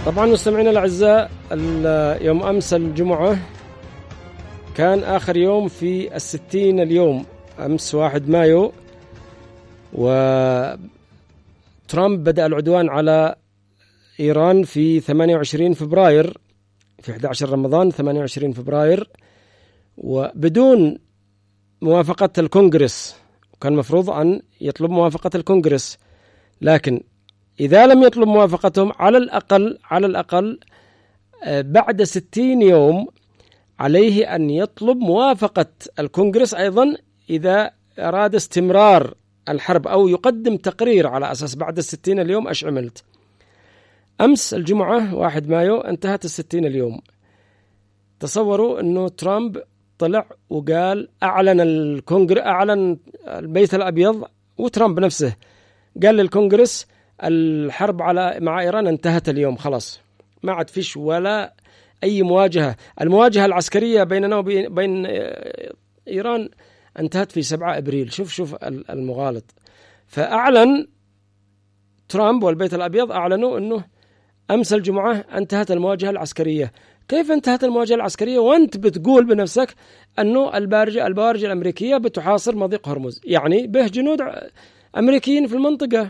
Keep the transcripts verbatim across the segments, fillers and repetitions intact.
طبعا مستمعينا الأعزاء، يوم أمس الجمعة كان آخر يوم في الستين اليوم، أمس واحد مايو، وترامب بدأ العدوان على إيران في ثمانية وعشرين فبراير، في أحد عشر رمضان ثمانية وعشرين فبراير، وبدون موافقة الكونغرس. وكان مفروض أن يطلب موافقة الكونغرس، لكن إذا لم يطلب موافقتهم على الأقل على الأقل بعد ستين يوم عليه أن يطلب موافقة الكونغرس أيضا إذا أراد استمرار الحرب، أو يقدم تقرير على أساس بعد الستين اليوم أش عملت. أمس الجمعة واحد مايو انتهت الستين اليوم. تصوروا أنه ترامب طلع وقال، أعلن الكونغرس، أعلن البيت الأبيض وترامب نفسه قال للكونغرس الحرب على مع إيران انتهت اليوم، خلاص ما عاد فيش ولا أي مواجهة. المواجهة العسكرية بيننا وبين إيران انتهت في سبعة أبريل. شوف شوف المغالط. فأعلن ترامب والبيت الأبيض أعلنوا أنه أمس الجمعة انتهت المواجهة العسكرية. كيف انتهت المواجهة العسكرية وأنت بتقول بنفسك أنه البوارج الأمريكية بتحاصر مضيق هرمز، يعني به جنود أمريكيين في المنطقة؟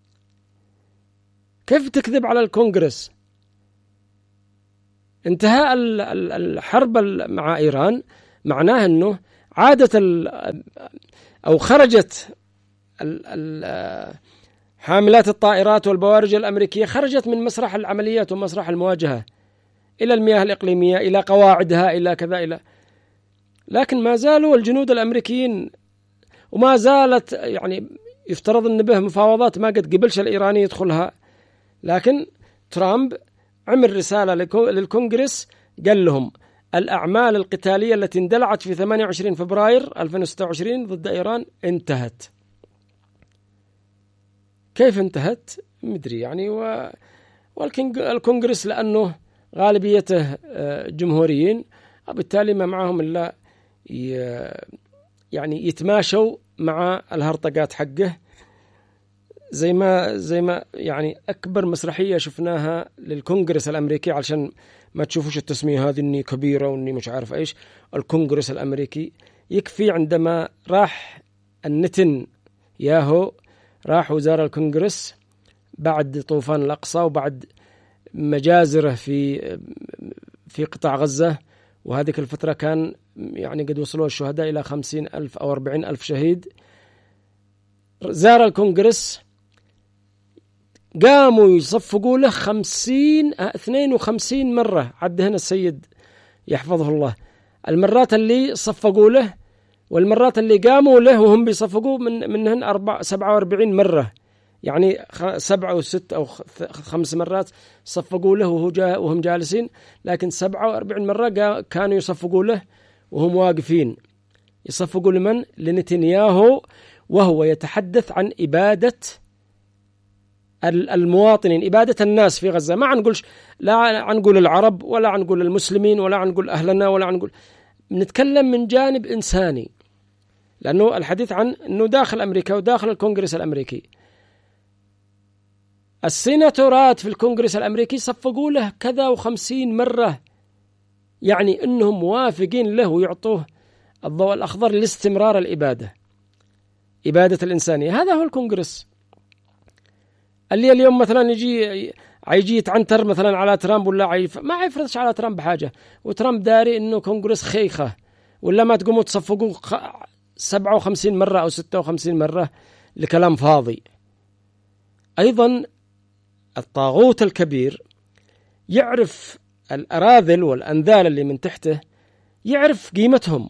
كيف تكذب على الكونغرس؟ انتهاء الحرب مع إيران معناه أنه عادت أو خرجت حاملات الطائرات والبوارج الأمريكية، خرجت من مسرح العمليات ومسرح المواجهة إلى المياه الإقليمية، إلى قواعدها، إلى كذا إلى لكن ما زالوا الجنود الأمريكيين، وما زالت يعني يفترض أن به مفاوضات ما قد قبلش الإيراني يدخلها. لكن ترامب عمل رسالة للكونغرس قال لهم الأعمال القتالية التي اندلعت في ثمانية وعشرين فبراير ألفين وستة وعشرين ضد إيران انتهت. كيف انتهت؟ مدري يعني. والكونغرس لأنه غالبيته جمهوريين، وبالتالي ما معهم إلا يعني يتماشوا مع الهرطقات حقه، زي ما زي ما يعني أكبر مسرحية شفناها للكونغرس الأمريكي، علشان ما تشوفوش التسمية هذه إني كبيرة وإني مش عارف إيش. الكونغرس الأمريكي يكفي عندما راح النتن ياهو راح وزار الكونغرس بعد طوفان الأقصى وبعد مجازره في في قطاع غزة، وهذه الفترة كان يعني قد وصلوا الشهداء إلى خمسين ألف أو أربعين ألف شهيد. زار الكونغرس، قاموا يصفقوا له خمسين اثنين وخمسين مرة، عد هنا السيد يحفظه الله المرات اللي صفقوا له، والمرات اللي قاموا له وهم بيصفقوا من منهن أربع سبعة وأربعين مرة، يعني سبعة أو ست أو خمس مرات صفقوا له وهو جا وهم جالسين، لكن سبعة وأربعين مرة كانوا يصفقوا له وهم واقفين. يصفقوا لمن؟ لنتنياهو، وهو يتحدث عن إبادة المواطنين، إبادة الناس في غزة. ما عنقولش لا عنقول العرب ولا عنقول المسلمين ولا عنقول أهلنا ولا عنقول، نتكلم من جانب إنساني، لأنه الحديث عن أنه داخل أمريكا وداخل الكونغرس الأمريكي السيناتورات في الكونغرس الأمريكي صفقوا له كذا وخمسين مرة، يعني أنهم موافقين له ويعطوه الضوء الأخضر لاستمرار الإبادة، إبادة الإنسانية. هذا هو الكونغرس اللي اليوم مثلا يجي يجي يتعنتر مثلا على ترامب ولا عيف، ما يفرضش على ترامب حاجة، وترامب داري إنه كونغرس خيخة، ولا ما تقوموا تصفقوا سبعة وخمسين مرة أو ستة وخمسين مرة لكلام فاضي. أيضا الطاغوت الكبير يعرف الأراذل والأنذال اللي من تحته، يعرف قيمتهم،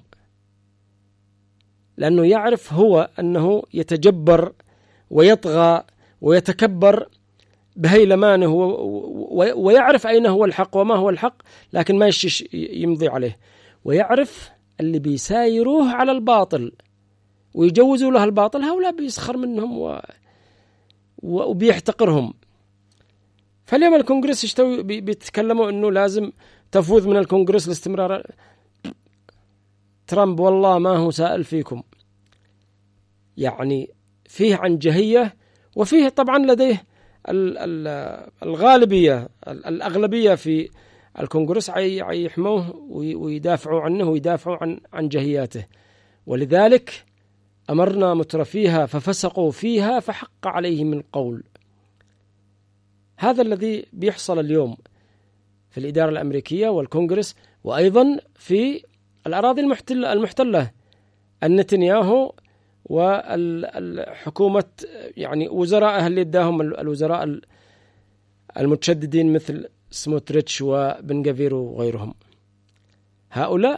لأنه يعرف هو أنه يتجبر ويطغى ويتكبر بهيلمانه، ويعرف أين هو الحق وما هو الحق، لكن ما يشيش يمضي عليه، ويعرف اللي بيسايروه على الباطل ويجوزوا له الباطل، هؤلاء بيسخر منهم و... وبيحتقرهم. فاليوم الكونغرس يشتوي بيتكلموا أنه لازم تفويض من الكونغرس لاستمرار ترامب. والله ما هو سائل فيكم، يعني فيه عنجهية، وفيه طبعا لديه الغالبية الأغلبية في الكونغرس يحموه ويدافعوا عنه ويدافعوا عن عن جهياته. ولذلك أمرنا مترفيها ففسقوا فيها فحق عليهم القول. هذا الذي بيحصل اليوم في الإدارة الأمريكية والكونغرس، وأيضا في الأراضي المحتلة المحتلة. النتنياهو والحكومة يعني وزرائها اللي اداهم الوزراء المتشددين مثل سموتريتش وبن غفير وغيرهم، هؤلاء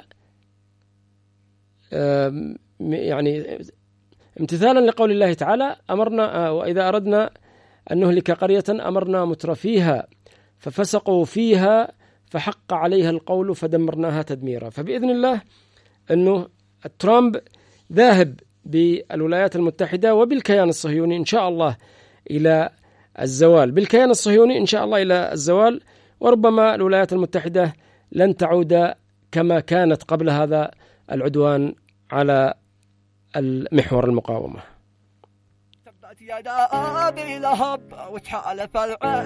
يعني امتثالا لقول الله تعالى أمرنا وإذا أردنا أن نهلك قرية أمرنا مترفيها ففسقوا فيها فحق عليها القول فدمرناها تدميرا. فبإذن الله أنه ترامب ذاهب بالولايات المتحدة وبالكيان الصهيوني إن شاء الله إلى الزوال، بالكيان الصهيوني إن شاء الله إلى الزوال، وربما الولايات المتحدة لن تعود كما كانت قبل هذا العدوان على المحور المقاومة. تبت يدا أبي لهب وتحالف العين